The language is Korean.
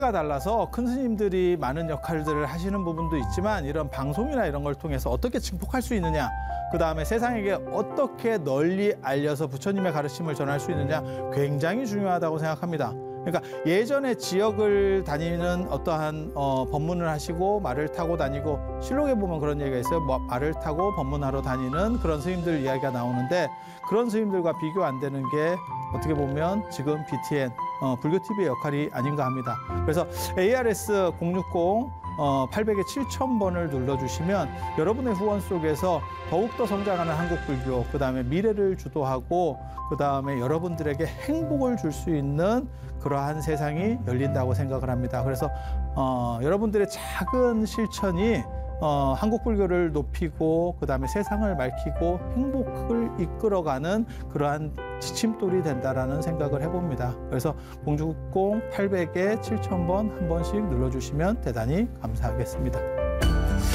가 달라서 큰 스님들이 많은 역할들을 하시는 부분도 있지만 이런 방송이나 이런 걸 통해서 어떻게 증폭할 수 있느냐, 그다음에 세상에게 어떻게 널리 알려서 부처님의 가르침을 전할 수 있느냐 굉장히 중요하다고 생각합니다. 그러니까 예전에 지역을 다니는 어떠한 법문을 하시고 말을 타고 다니고, 실록에 보면 그런 얘기가 있어요. 말을 타고 법문하러 다니는 그런 스님들 이야기가 나오는데, 그런 스님들과 비교 안 되는 게 어떻게 보면 지금 BTN 불교TV의 역할이 아닌가 합니다. 그래서 ARS 060 800에 7000번을 눌러주시면 여러분의 후원 속에서 더욱더 성장하는 한국불교, 그다음에 미래를 주도하고 그다음에 여러분들에게 행복을 줄 수 있는 그러한 세상이 열린다고 생각을 합니다. 그래서 여러분들의 작은 실천이 한국불교를 높이고 그다음에 세상을 밝히고 행복을 이끌어가는 그러한 지침돌이 된다라는 생각을 해봅니다. 그래서 060 800에 7000번 한 번씩 눌러주시면 대단히 감사하겠습니다.